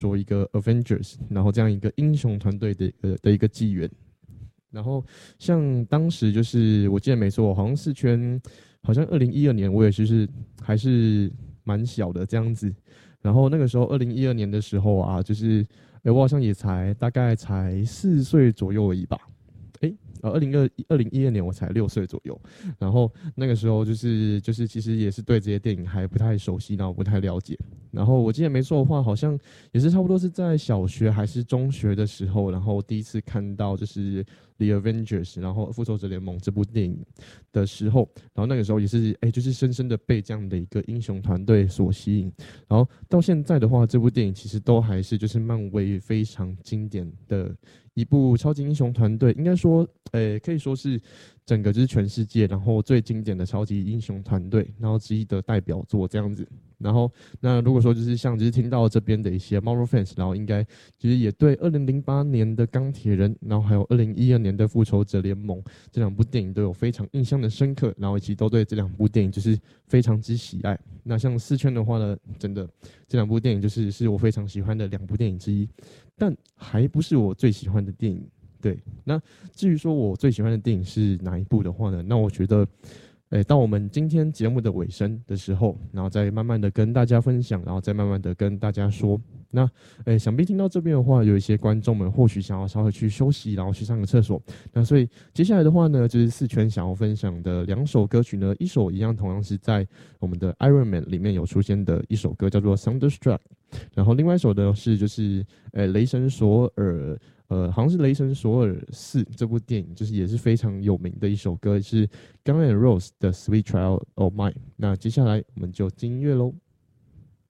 说一个 Avengers，然后这样一个英雄团队的一个纪元。然后像当时就是我记得没错，好像四圈，好像2012年我也是还是蛮小的这样子。然后那个时候2012年的时候啊，就是我好像也大概才4岁左右而已吧。2012年我才6岁左右，然后那个时候就是其实也是对这些电影还不太熟悉，然后不太了解。然后我记得没错的话，好像也是差不多是在小学还是中学的时候，然后第一次看到就是《The Avengers》，然后《复仇者联盟》这部电影的时候，然后那个时候也是就是深深的被这样的一个英雄团队所吸引。然后到现在的话，这部电影其实都还是就是漫威非常经典的一部超级英雄团队，应该说，可以说是整个就是全世界，然后最经典的超级英雄团队，然后之一的代表作这样子。然后，那如果说就是像就是听到这边的一些 Marvel fans，然后应该其实也对2008年的钢铁人，然后还有2012年的复仇者联盟这两部电影都有非常印象的深刻，然后以及都对这两部电影就是非常之喜爱。那像四圈的话呢，真的这两部电影是我非常喜欢的两部电影之一，但还不是我最喜欢的电影。对，那至于说我最喜欢的电影是哪一部的话呢？那我觉得，到我们今天节目的尾声的时候，然后再慢慢的跟大家分享，然后再慢慢的跟大家说。那，想必听到这边的话，有一些观众们或许想要稍微去休息，然后去上个厕所。那所以接下来的话呢，就是四圈想要分享的2首歌曲呢，一首一样同样是在我们的 Iron Man 里面有出现的一首歌，叫做 Thunderstruck。然后另外一首呢是就是雷神索尔。好像是《雷神索尔4》这部电影，就是也是非常有名的一首歌，是 Guns N' Roses 的《Sweet Child O' Mine》。那接下来我们就进音乐喽。